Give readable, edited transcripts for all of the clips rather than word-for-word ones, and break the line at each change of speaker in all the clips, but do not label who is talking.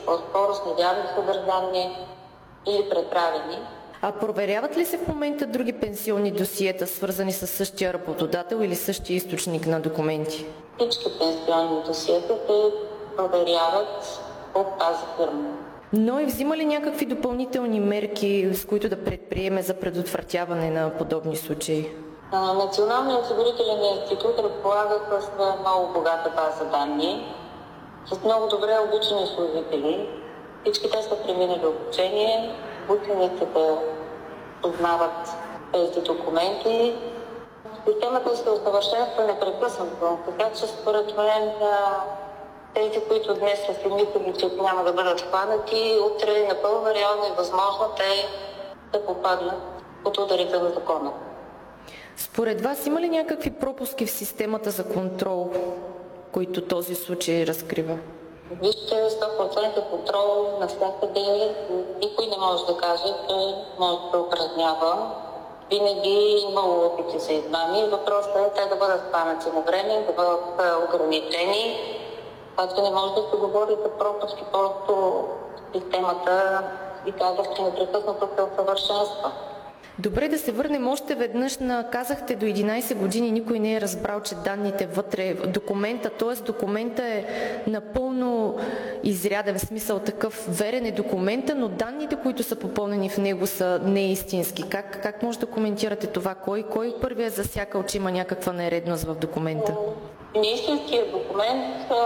по-скоро с невярно съдържание или преправени.
А проверяват ли се в момента други пенсионни досиета, свързани с същия работодател или същия източник на документи?
Всички пенсионни досиета се проверяват от тази фирма.
Но и взима ли някакви допълнителни мерки, с които да предприеме за предотвратяване на подобни случаи?
Националният осигурителен институт разполага с много богата база данни, с много добре обучени служители. Всички те са преминали обучение, учениците да познават тези документи. Системата се усъвършенства непрекъснато, така че според мен тези, които днес са си мислили, че няма да бъдат хванати, утре напълно реално и възможно те да попаднат под ударите на закона.
Според вас има ли някакви пропуски в системата за контрол, които този случай разкрива?
Вижте, 100% контрол навсякъде никой не може да каже, че може да упражнява. Винаги е имало опити за измами. Въпросът е те да бъдат хванати на време, да бъдат ограничени. Така не може да се говори за пропуски, просто системата и казах, че непрекъснато се усъвършенства.
Добре, да се върнем още веднъж казахте до 11 години никой не е разбрал, че данните вътре документа, т.е. документа е напълно изряден, в смисъл такъв верен е документа, но данните, които са попълнени в него са неистински. Как може да коментирате това? Кой първи е засякал, че има някаква нередност в документа?
Неистинският документ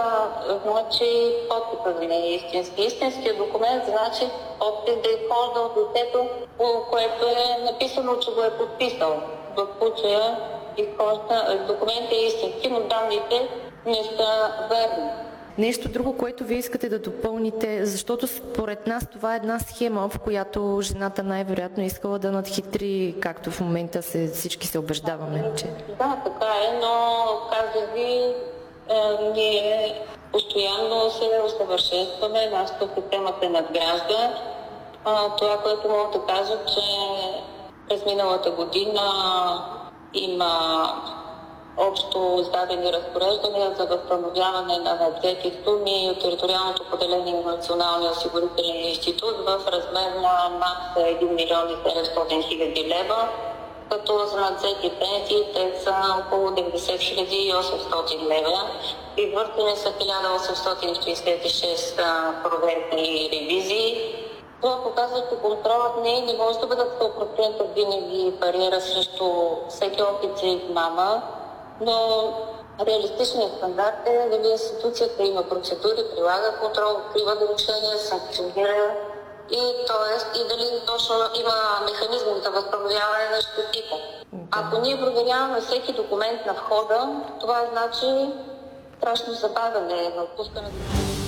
значи подписът да не е истински. Истинският документ значи подпис да изхожда от лицето, което е написано, че го е подписал. В случая документ е истински, но данните не са верни.
Нещо друго, което вие искате да допълните, защото според нас това е една схема, в която жената най-вероятно искала да надхитри, както в момента всички се убеждаваме. Че...
Да, така е, но казах ви, ние постоянно се усъвършенстваме, нашата система се надгражда. Това, което мога да кажа, че през миналата година има общо издадени разпореждания за възстановяване на надвзети суми от териториалното поделение на Националния осигурителен институт в размер на над 1 милион и 700 хиляди лева, като за надвзети пенсии те са около 90 хиляди 800 лева. Извършени са 1866 проверки и ревизии. Това показва, че контролът не може да бъде 100% винаги бариера срещу всеки опит за измама, но реалистичният стандарт е дали институцията има процедури, прилага контрол, открива нарушения, санкционира и дали точно има механизъм за възстановяване на щетите. Ако ние проверяваме всеки документ на входа, това значи страшно забавяне на отпускането.